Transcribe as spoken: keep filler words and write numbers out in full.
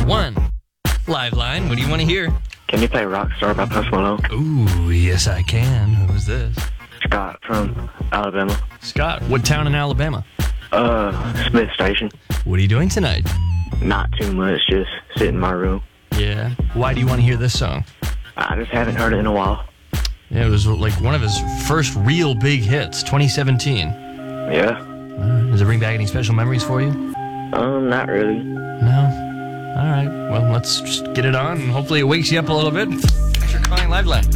one. Liveline, what do you want to hear? Can you play Rockstar by Post Malone? Ooh, yes I can. Who's this? Scott from Alabama. Scott, what town in Alabama? Uh, Smith Station. What are you doing tonight? Not too much, just sit in my room. Yeah. Why do you want to hear this song? I just haven't heard it in a while. Yeah, it was like one of his first real big hits, twenty seventeen. Yeah. Uh, does it bring back any special memories for you? Um, not really. No? All right. Well, let's just get it on, and hopefully it wakes you up a little bit. Thanks for calling Liveline.